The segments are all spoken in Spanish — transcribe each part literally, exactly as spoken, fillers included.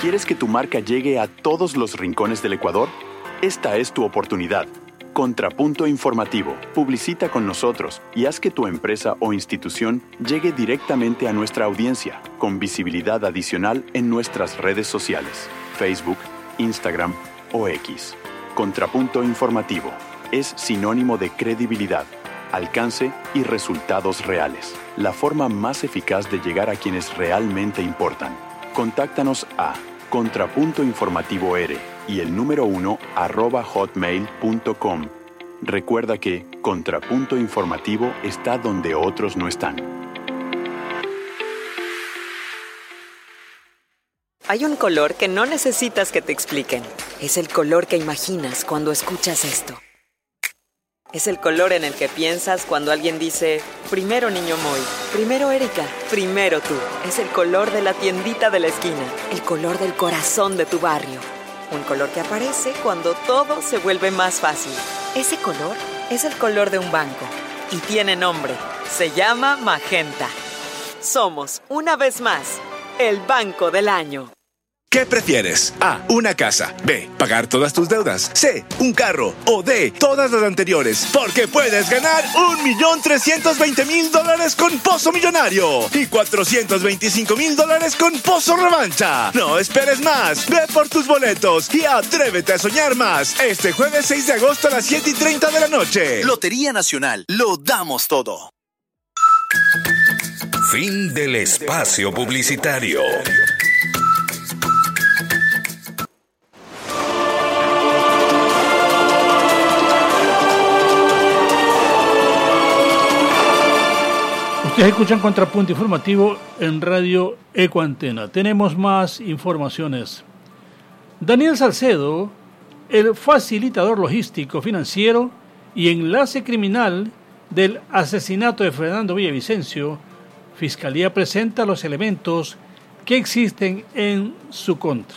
¿Quieres que tu marca llegue a todos los rincones del Ecuador? Esta es tu oportunidad. Contrapunto Informativo. Publicita con nosotros y haz que tu empresa o institución llegue directamente a nuestra audiencia, con visibilidad adicional en nuestras redes sociales, Facebook, Instagram o X. Contrapunto Informativo es sinónimo de credibilidad, alcance y resultados reales. La forma más eficaz de llegar a quienes realmente importan. Contáctanos a contrapunto informativo r y el número uno arroba hotmail punto com. Recuerda que Contrapunto Informativo está donde otros no están. Hay un color que no necesitas que te expliquen. Es el color que imaginas cuando escuchas esto. Es el color en el que piensas cuando alguien dice, primero niño Moy, primero Erika, primero tú. Es el color de la tiendita de la esquina, el color del corazón de tu barrio. Un color que aparece cuando todo se vuelve más fácil. Ese color es el color de un banco y tiene nombre. Se llama Magenta. Somos, una vez más, el Banco del Año. ¿Qué prefieres? A. Una casa. B. Pagar todas tus deudas. C. Un carro. O D. Todas las anteriores. Porque puedes ganar un millón trescientos veinte mil dólares con Pozo Millonario y cuatrocientos veinticinco mil dólares con Pozo Revancha. No esperes más. Ve por tus boletos y atrévete a soñar más. Este jueves seis de agosto a las siete y treinta de la noche. Lotería Nacional. Lo damos todo. Fin del espacio publicitario. Ustedes escuchan Contrapunto Informativo en Radio Ecoantena. Tenemos más informaciones. Daniel Salcedo, el facilitador logístico financiero y enlace criminal del asesinato de Fernando Villavicencio, Fiscalía presenta los elementos que existen en su contra.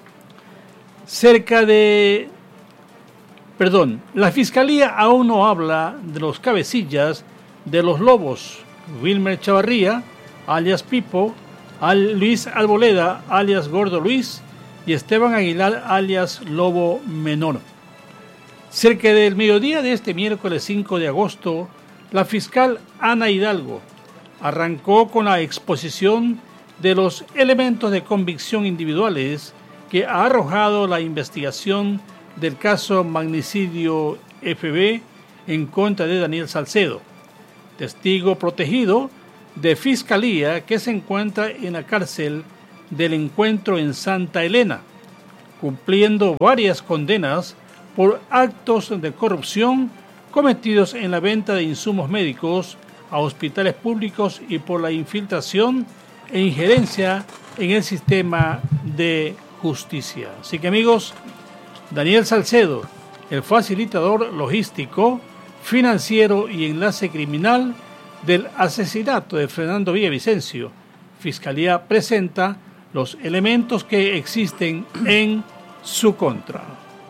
Cerca de... Perdón, la Fiscalía aún no habla de los cabecillas de los lobos, Wilmer Chavarría, alias Pipo, Al Luis Alboleda, alias Gordo Luis, y Esteban Aguilar, alias Lobo Menor. Cerca del mediodía de este miércoles cinco de agosto, la fiscal Ana Hidalgo arrancó con la exposición de los elementos de convicción individuales que ha arrojado la investigación del caso Magnicidio F B en contra de Daniel Salcedo, testigo protegido de Fiscalía que se encuentra en la cárcel del Encuentro en Santa Elena, cumpliendo varias condenas por actos de corrupción cometidos en la venta de insumos médicos a hospitales públicos y por la infiltración e injerencia en el sistema de justicia. Así que, amigos, Daniel Salcedo, el facilitador logístico, financiero y enlace criminal del asesinato de Fernando Villavicencio, Fiscalía presenta los elementos que existen en su contra.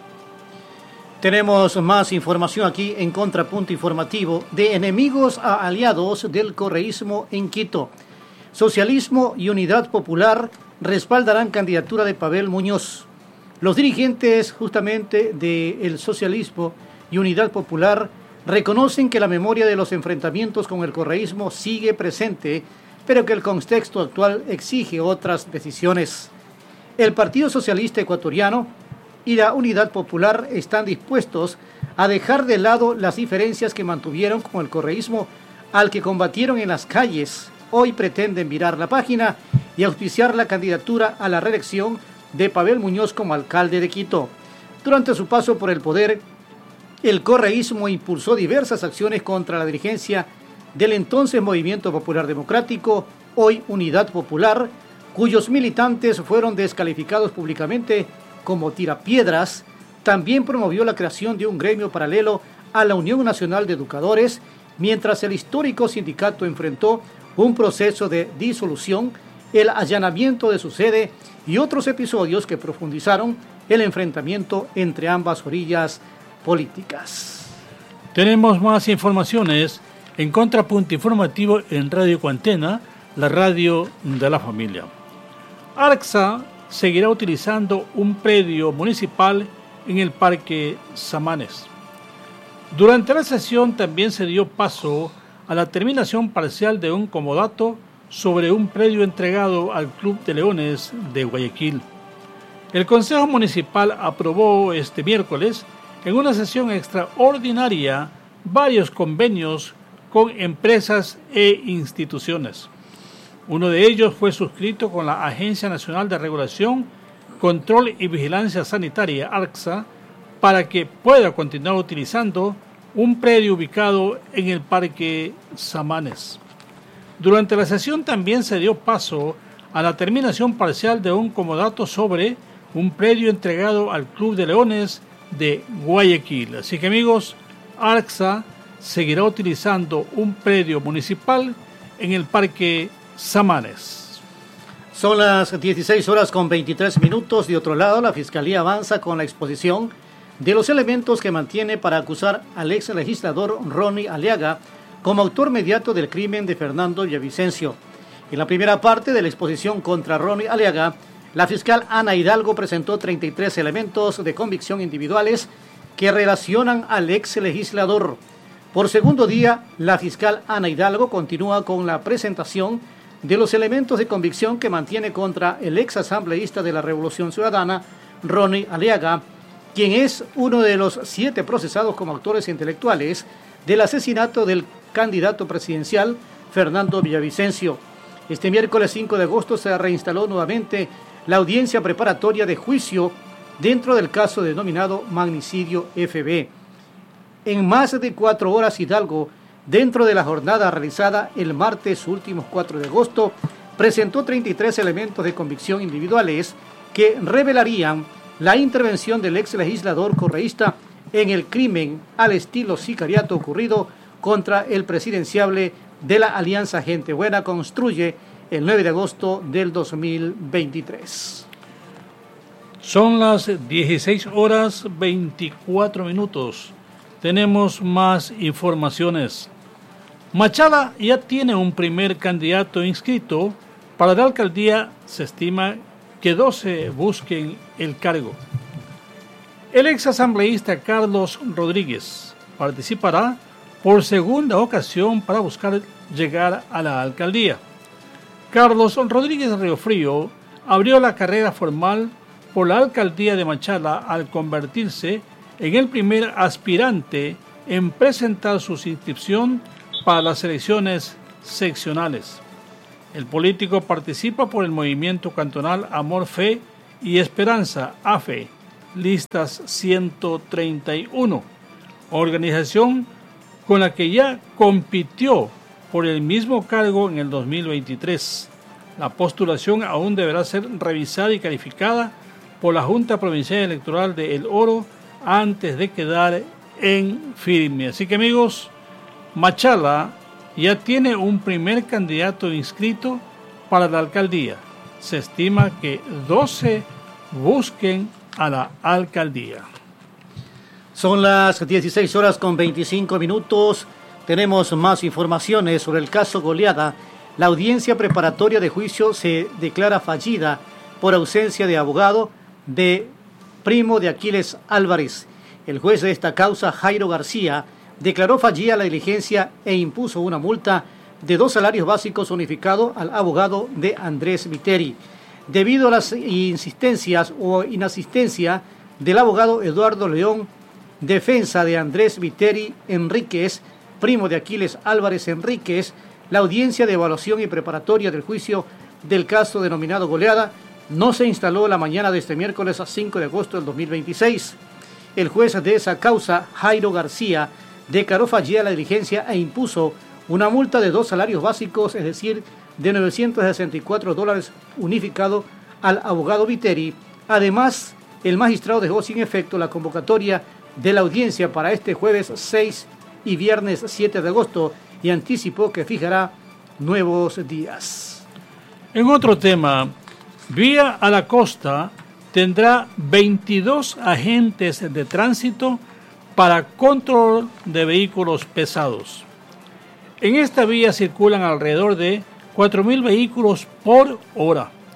Tenemos más información aquí en Contrapunto Informativo de enemigos a aliados del correísmo en Quito. Socialismo y Unidad Popular respaldarán candidatura de Pavel Muñoz. Los dirigentes justamente del socialismo y Unidad Popular reconocen que la memoria de los enfrentamientos con el correísmo sigue presente, pero que el contexto actual exige otras decisiones. El Partido Socialista Ecuatoriano y la Unidad Popular están dispuestos a dejar de lado las diferencias que mantuvieron con el correísmo al que combatieron en las calles. Hoy pretenden virar la página y auspiciar la candidatura a la reelección de Pavel Muñoz como alcalde de Quito. Durante su paso por el poder, el correísmo impulsó diversas acciones contra la dirigencia del entonces Movimiento Popular Democrático, hoy Unidad Popular, cuyos militantes fueron descalificados públicamente como tirapiedras. También promovió la creación de un gremio paralelo a la Unión Nacional de Educadores, mientras el histórico sindicato enfrentó un proceso de disolución, el allanamiento de su sede y otros episodios que profundizaron el enfrentamiento entre ambas orillas políticas. Tenemos más informaciones en Contrapunto Informativo en Radio Ecoantena, la radio de la familia. ARCSA seguirá utilizando un predio municipal en el Parque Samanes. Durante la sesión también se dio paso a la terminación parcial de un comodato sobre un predio entregado al Club de Leones de Guayaquil. El Consejo Municipal aprobó este miércoles, en una sesión extraordinaria, varios convenios con empresas e instituciones. Uno de ellos fue suscrito con la Agencia Nacional de Regulación, Control y Vigilancia Sanitaria, ARCSA, para que pueda continuar utilizando un predio ubicado en el Parque Samanes. Durante la sesión también se dio paso a la terminación parcial de un comodato sobre un predio entregado al Club de Leones de Guayaquil. Así que, amigos, ARCSA seguirá utilizando un predio municipal en el Parque Samanes. Son las dieciséis horas con veintitrés minutos. De otro lado, la Fiscalía avanza con la exposición de los elementos que mantiene para acusar al ex legislador Ronnie Aliaga como autor inmediato del crimen de Fernando Villavicencio. En la primera parte de la exposición contra Ronnie Aliaga, la fiscal Ana Hidalgo presentó treinta y tres elementos de convicción individuales que relacionan al ex legislador. Por segundo día, la fiscal Ana Hidalgo continúa con la presentación de los elementos de convicción que mantiene contra el ex asambleísta de la Revolución Ciudadana, Ronnie Aliaga, quien es uno de los siete procesados como autores intelectuales del asesinato del candidato presidencial Fernando Villavicencio. Este miércoles cinco de agosto se reinstaló nuevamente la audiencia preparatoria de juicio dentro del caso denominado Magnicidio F B. En más de cuatro horas, Hidalgo, dentro de la jornada realizada el martes último cuatro de agosto, presentó treinta y tres elementos de convicción individuales que revelarían la intervención del ex legislador correísta en el crimen al estilo sicariato ocurrido contra el presidenciable de la Alianza Gente Buena Construye el nueve de agosto del dos mil veintitrés. Son las dieciséis horas veinticuatro minutos. Tenemos más informaciones. Machala ya tiene un primer candidato inscrito. Para la alcaldía se estima que doce busquen el cargo. El ex asambleísta Carlos Rodríguez participará por segunda ocasión para buscar llegar a la alcaldía. Carlos Rodríguez Riofrío abrió la carrera formal por la alcaldía de Machala al convertirse en el primer aspirante en presentar su inscripción para las elecciones seccionales. El político participa por el movimiento cantonal Amor, Fe y Esperanza, A F E, listas ciento treinta y uno, organización con la que ya compitió por el mismo cargo en el dos mil veintitrés. La postulación aún deberá ser revisada y calificada por la Junta Provincial Electoral de El Oro antes de quedar en firme. Así que, amigos, Machala ya tiene un primer candidato inscrito para la alcaldía. Se estima que doce busquen a la alcaldía. Son las dieciséis horas con veinticinco minutos. Tenemos más informaciones sobre el caso Goleada. La audiencia preparatoria de juicio se declara fallida por ausencia de abogado de primo de Aquiles Álvarez. El juez de esta causa, Jairo García, declaró fallida la diligencia e impuso una multa de dos salarios básicos unificados al abogado de Andrés Viteri. Debido a las insistencias o inasistencia del abogado Eduardo León, defensa de Andrés Viteri Enríquez, primo de Aquiles Álvarez Enríquez, la audiencia de evaluación y preparatoria del juicio del caso denominado Goleada no se instaló la mañana de este miércoles a cinco de agosto del dos mil veintiséis. El juez de esa causa, Jairo García, declaró fallida la diligencia e impuso una multa de dos salarios básicos, es decir, de novecientos sesenta y cuatro dólares unificado al abogado Viteri. Además, el magistrado dejó sin efecto la convocatoria de la audiencia para este jueves seis y viernes siete de agosto y anticipó que fijará nuevos días. En otro tema, Vía a la Costa tendrá veintidós agentes de tránsito para control de vehículos pesados. En esta vía circulan alrededor de cuatro mil vehículos por hora.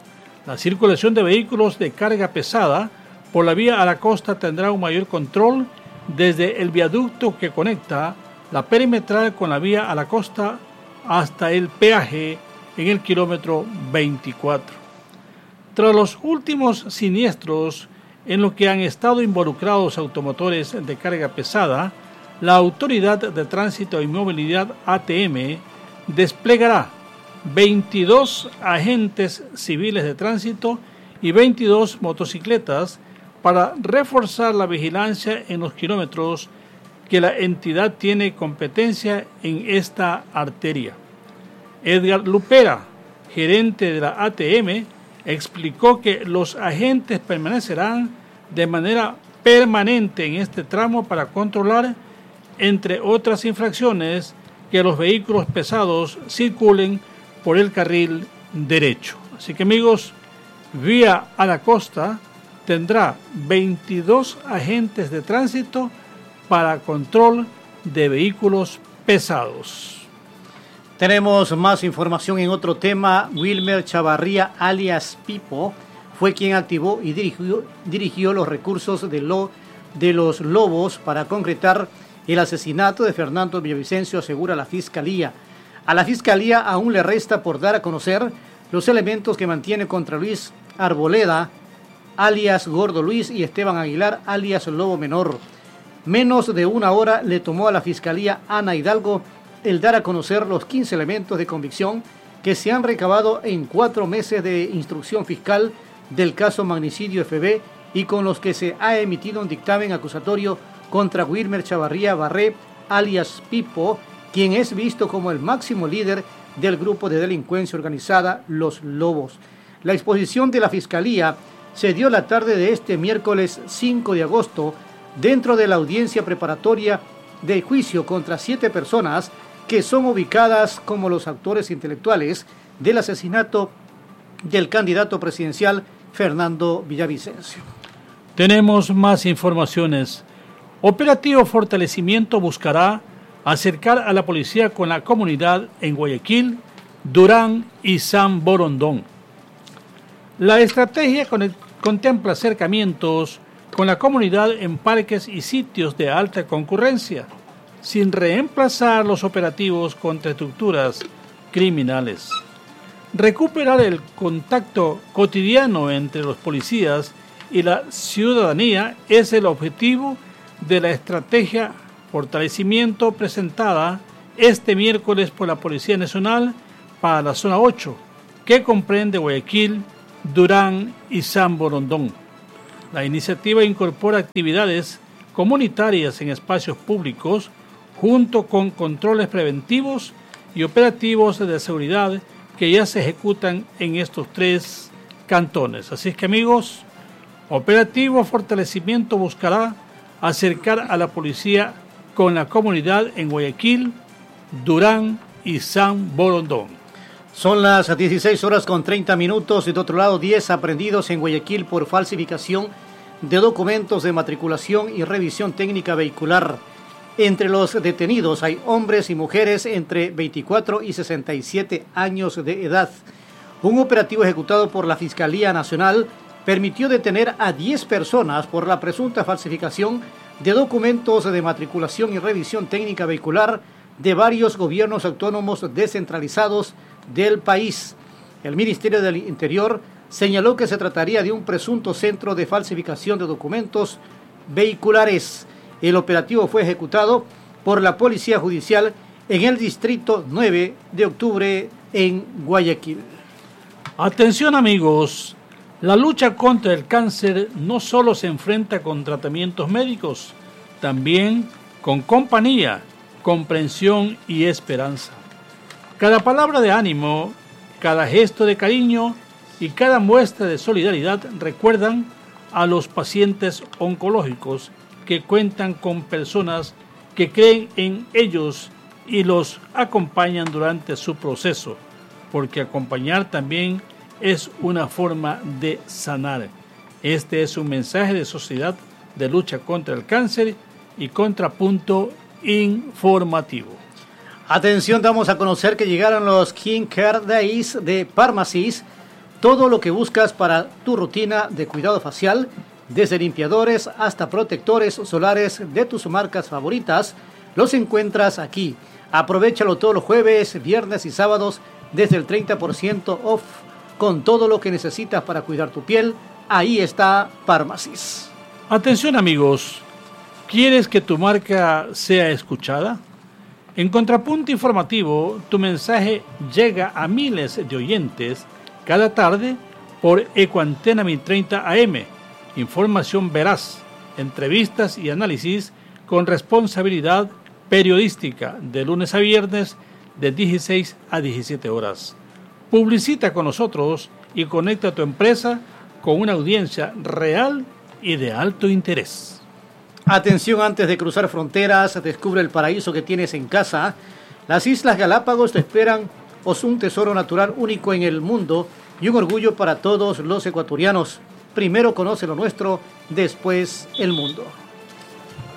La circulación de vehículos de carga pesada por la vía a la costa tendrá un mayor control desde el viaducto que conecta la perimetral con la vía a la costa hasta el peaje en el kilómetro veinticuatro. Tras los últimos siniestros en los que han estado involucrados automotores de carga pesada, la Autoridad de Tránsito y Movilidad A T M desplegará veintidós agentes civiles de tránsito y veintidós motocicletas para reforzar la vigilancia en los kilómetros que la entidad tiene competencia en esta arteria. Edgar Lupera, gerente de la A T M, explicó que los agentes permanecerán de manera permanente en este tramo para controlar, entre otras infracciones, que los vehículos pesados circulen por el carril derecho. Así que, amigos, vía a la costa tendrá veintidós agentes de tránsito para control de vehículos pesados. Tenemos más información en otro tema. Wilmer Chavarría, alias Pipo, fue quien activó y dirigió, dirigió los recursos de, lo, de los Lobos para concretar el asesinato de Fernando Villavicencio, asegura la Fiscalía. A la Fiscalía aún le resta por dar a conocer los elementos que mantiene contra Luis Arboleda, alias Gordo Luis, y Esteban Aguilar, alias Lobo Menor. Menos de una hora le tomó a la Fiscalía Ana Hidalgo el dar a conocer los quince elementos de convicción que se han recabado en cuatro meses de instrucción fiscal del caso Magnicidio F B y con los que se ha emitido un dictamen acusatorio contra Wilmer Chavarría Barré, alias Pipo, quien es visto como el máximo líder del grupo de delincuencia organizada Los Lobos. La exposición de la Fiscalía se dio la tarde de este miércoles cinco de agosto dentro de la audiencia preparatoria del juicio contra siete personas que son ubicadas como los autores intelectuales del asesinato del candidato presidencial Fernando Villavicencio. Tenemos más informaciones. Operativo Fortalecimiento buscará acercar a la policía con la comunidad en Guayaquil, Durán y San Borondón. La estrategia contempla acercamientos con la comunidad en parques y sitios de alta concurrencia, sin reemplazar los operativos contra estructuras criminales. Recuperar el contacto cotidiano entre los policías y la ciudadanía es el objetivo de la estrategia Fortalecimiento presentada este miércoles por la Policía Nacional para la Zona ocho, que comprende Guayaquil, Durán y San Borondón. La iniciativa incorpora actividades comunitarias en espacios públicos, junto con controles preventivos y operativos de seguridad que ya se ejecutan en estos tres cantones. Así es que, amigos, Operativo Fortalecimiento buscará acercar a la policía con la comunidad en Guayaquil, Durán y San Borondón. Son las dieciséis horas con treinta minutos y de otro lado diez aprendidos en Guayaquil por falsificación de documentos de matriculación y revisión técnica vehicular. Entre los detenidos hay hombres y mujeres entre veinticuatro y sesenta y siete años de edad. Un operativo ejecutado por la Fiscalía Nacional permitió detener a diez personas por la presunta falsificación de documentos de matriculación y revisión técnica vehicular de varios gobiernos autónomos descentralizados del país. El Ministerio del Interior señaló que se trataría de un presunto centro de falsificación de documentos vehiculares. El operativo fue ejecutado por la Policía Judicial en el Distrito nueve de octubre en Guayaquil. Atención, amigos, la lucha contra el cáncer no solo se enfrenta con tratamientos médicos, también con compañía, comprensión y esperanza. Cada palabra de ánimo, cada gesto de cariño y cada muestra de solidaridad recuerdan a los pacientes oncológicos que cuentan con personas que creen en ellos y los acompañan durante su proceso, porque acompañar también es una forma de sanar. Este es un mensaje de Sociedad de Lucha contra el Cáncer y Contrapunto Informativo. Atención, damos a conocer que llegaron los King Care Days de Pharmacies, Todo lo que buscas para tu rutina de cuidado facial, desde limpiadores hasta protectores solares de tus marcas favoritas, los encuentras aquí. Aprovéchalo todos los jueves, viernes y sábados desde el treinta por ciento off con todo lo que necesitas para cuidar tu piel. Ahí está Pharmacis. Atención amigos, ¿quieres que tu marca sea escuchada? En Contrapunto Informativo, tu mensaje llega a miles de oyentes cada tarde por Ecoantena mil treinta A M. Información veraz, entrevistas y análisis con responsabilidad periodística de lunes a viernes de dieciséis a diecisiete horas. Publicita con nosotros y conecta tu empresa con una audiencia real y de alto interés. Atención, antes de cruzar fronteras, descubre el paraíso que tienes en casa. Las Islas Galápagos te esperan, os un tesoro natural único en el mundo y un orgullo para todos los ecuatorianos. Primero conoce lo nuestro, después el mundo.